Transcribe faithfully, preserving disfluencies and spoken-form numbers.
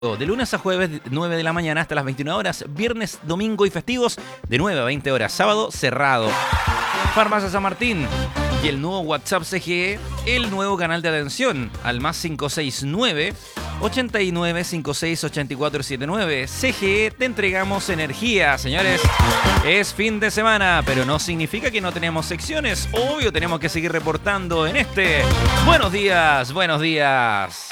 De lunes a jueves, de nueve de la mañana hasta las veintiuna horas. Viernes, domingo y festivos, de nueve a veinte horas. Sábado, cerrado. Farmacia San Martín. Y el nuevo WhatsApp C G E, el nuevo canal de atención al más cinco seis nueve, ochenta y nueve, cincuenta y seis, ochenta y cuatro setenta y nueve. C G E, te entregamos energía, señores. Es fin de semana, pero no significa que no tenemos secciones. Obvio, tenemos que seguir reportando en este Buenos Días, Buenos Días.